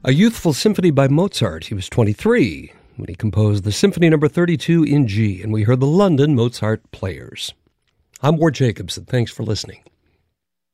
A youthful symphony by Mozart. He was 23 when he composed the Symphony No. 32 in G, and we heard the London Mozart Players. I'm Ward Jacobson. Thanks for listening.